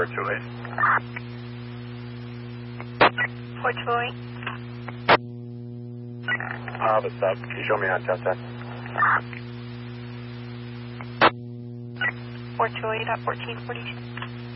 428. 428. What's up? Can you show me on 1010? 428 at 1442.